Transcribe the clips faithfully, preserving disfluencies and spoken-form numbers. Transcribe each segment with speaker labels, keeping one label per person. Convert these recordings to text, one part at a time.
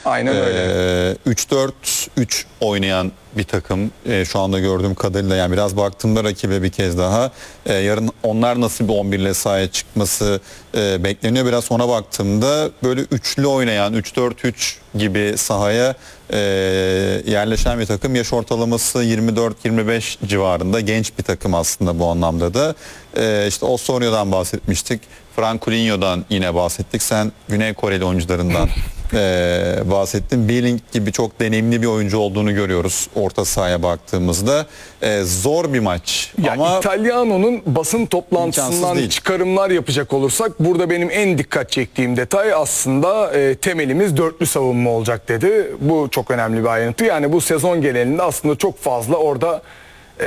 Speaker 1: Aynen öyle.
Speaker 2: Ee, üç dört üç oynayan bir takım ee, şu anda gördüğüm kadarıyla, yani biraz baktığımda rakibe bir kez daha ee, yarın onlar nasıl bir on bir ile sahaya çıkması e, bekleniyor. Biraz ona baktığımda böyle üçlü oynayan üç dört üç gibi sahaya e, yerleşen bir takım. Yaş ortalaması yirmi dört yirmi beş civarında, genç bir takım aslında bu anlamda da. E, işte Osorio'dan bahsetmiştik. Frankulinho'dan yine bahsettik. Sen Güney Koreli oyuncularından e, bahsettin. Billing gibi çok deneyimli bir oyuncu olduğunu görüyoruz orta sahaya baktığımızda. E, zor bir maç.
Speaker 1: Ya
Speaker 2: ama
Speaker 1: İtalyano'nun basın toplantısından çıkarımlar yapacak olursak burada benim en dikkat çektiğim detay aslında e, temelimiz dörtlü savunma olacak dedi. Bu çok önemli bir ayrıntı. Yani bu sezon genelinde aslında çok fazla orada e,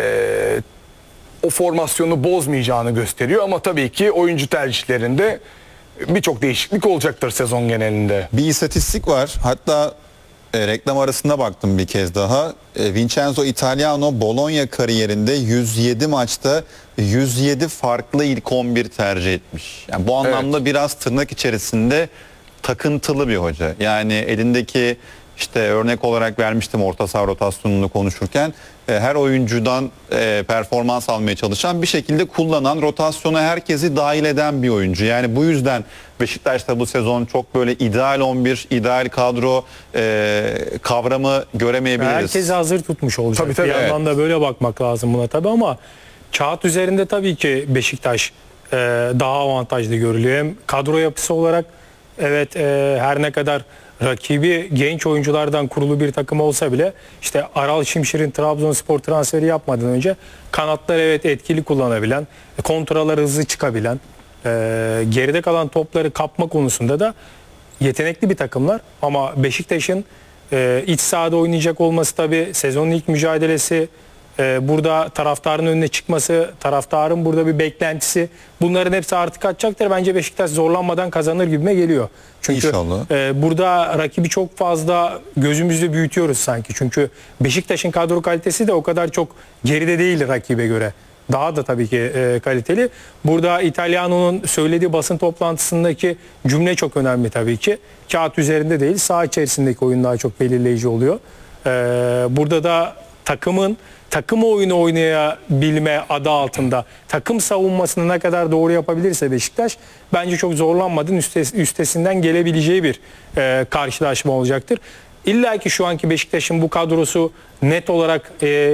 Speaker 1: o formasyonu bozmayacağını gösteriyor ama tabii ki oyuncu tercihlerinde birçok değişiklik olacaktır sezon genelinde.
Speaker 2: Bir istatistik var. Hatta e, reklam arasında baktım bir kez daha. E, Vincenzo Italiano Bologna kariyerinde yüz yedi maçta yüz yedi farklı ilk on bir tercih etmiş. Yani bu anlamda evet, biraz tırnak içerisinde takıntılı bir hoca. Yani elindeki, işte örnek olarak vermiştim orta saha rotasyonunu konuşurken, e, her oyuncudan e, performans almaya çalışan, bir şekilde kullanan, rotasyona herkesi dahil eden bir oyuncu. Yani bu yüzden Beşiktaş'ta bu sezon çok böyle ideal on bir, ideal kadro e, kavramı göremeyebiliriz.
Speaker 3: Herkesi hazır tutmuş olacak. Tabii, tabii, bir evet, yandan da böyle bakmak lazım buna tabii, ama kağıt üzerinde tabii ki Beşiktaş e, daha avantajlı görülüyor. Hem kadro yapısı olarak evet, e, her ne kadar rakibi genç oyunculardan kurulu bir takım olsa bile, işte Aral Şimşir'in Trabzonspor transferi yapmadan önce kanatlar evet etkili kullanabilen, kontralar hızlı çıkabilen, e, geride kalan topları kapma konusunda da yetenekli bir takımlar. Ama Beşiktaş'ın e, iç sahada oynayacak olması, tabii sezonun ilk mücadelesi, e, burada taraftarın önüne çıkması, taraftarın burada bir beklentisi, bunların hepsi artık kaçacaktır. Bence Beşiktaş zorlanmadan kazanır gibime geliyor. Çünkü e, burada rakibi çok fazla gözümüzde büyütüyoruz sanki. Çünkü Beşiktaş'ın kadro kalitesi de o kadar çok geride değil rakibe göre. Daha da tabii ki e, kaliteli. Burada İtalyano'nun söylediği basın toplantısındaki cümle çok önemli tabii ki. Kağıt üzerinde değil, saha içerisindeki oyun daha çok belirleyici oluyor. E, burada da takımın takım oyunu oynayabilme adı altında takım savunmasını ne kadar doğru yapabilirse Beşiktaş, bence çok zorlanmadan üstes, üstesinden gelebileceği bir e, karşılaşma olacaktır. İlla ki şu anki Beşiktaş'ın bu kadrosu net olarak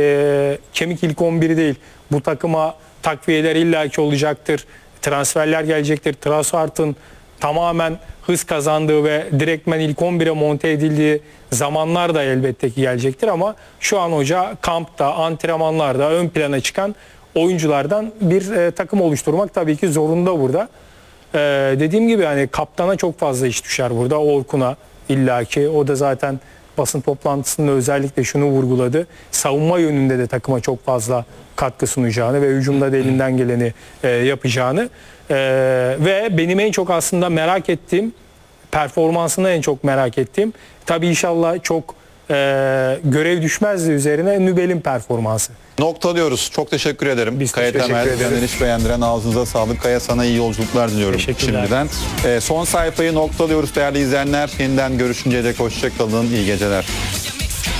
Speaker 3: e, kemik ilk on biri değil. Bu takıma takviyeler illaki olacaktır. Transferler gelecektir. Trossard'ın tamamen hız kazandığı ve direktmen ilk on bire monte edildiği zamanlar da elbette ki gelecektir, ama şu an hoca kampta, antrenmanlarda ön plana çıkan oyunculardan bir e, takım oluşturmak tabii ki zorunda burada. E, dediğim gibi hani kaptana çok fazla iş düşer burada, Orkun'a illaki. O da zaten basın toplantısında özellikle şunu vurguladı. Savunma yönünde de takıma çok fazla katkı sunacağını ve hücumda da elinden geleni e, yapacağını. Ee, ve benim en çok aslında merak ettiğim, performansını en çok merak ettiğim, tabii inşallah çok e, görev düşmez de üzerine, Nübel'in performansı.
Speaker 2: Noktalıyoruz. Çok teşekkür ederim.
Speaker 3: Biz
Speaker 2: Kaya
Speaker 3: teşekkür
Speaker 2: Temel,
Speaker 3: ederiz.
Speaker 2: Deniş Beğendiren, ağzınıza sağlık. Kaya, sana iyi yolculuklar diliyorum şimdiden. Ee, son sayfayı noktalıyoruz değerli izleyenler. Yeniden görüşünceye dek hoşça kalın. İyi geceler.